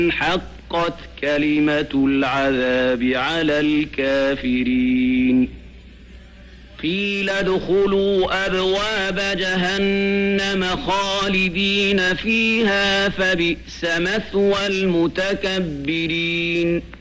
حقت كلمة العذاب على الكافرين قيل ادخلوا أبواب جهنم خالدين فيها فبئس مثوى المتكبرين